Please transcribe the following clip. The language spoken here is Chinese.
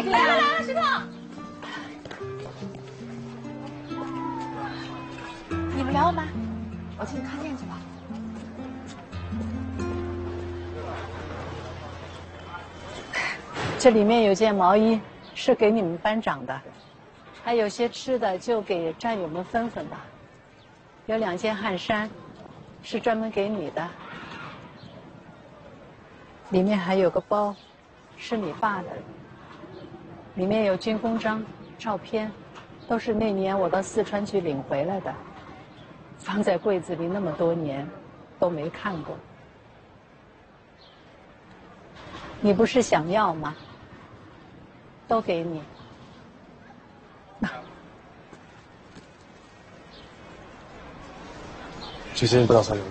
来了，石头。你们聊吧，我进去看店去吧。 这里面有件毛衣是给你们班长的，还有些吃的就给战友们分分吧。有2件汗衫，是专门给你的。里面还有个包，是你爸的。里面有军功章、照片，都是那年我到四川去领回来的，放在柜子里那么多年，都没看过。你不是想要吗？都给你。 这些不打算留着。